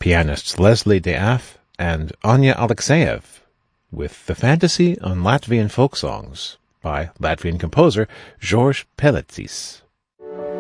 pianists Leslie Death and Anya Alexeyev with The Fantasy on Latvian Folk Songs by Latvian composer George Pelecis.